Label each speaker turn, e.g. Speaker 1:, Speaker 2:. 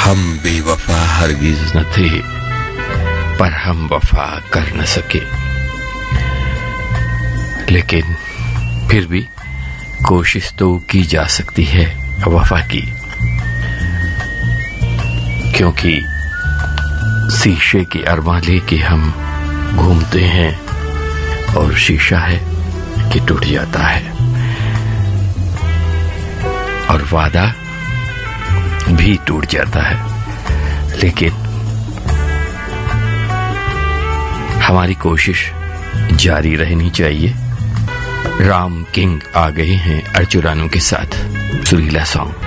Speaker 1: हम बेवफा हरगिज न थे, पर हम वफा कर न सके, लेकिन फिर भी कोशिश तो की जा सकती है वफा की, क्योंकि शीशे की अरमा लेके हम घूमते हैं और शीशा है कि टूट जाता है, और वादा भी टूट जाता है, लेकिन हमारी कोशिश जारी रहनी चाहिए। राम किंग आ गए हैं अर्चुरानों के साथ सुरीला सॉन्ग।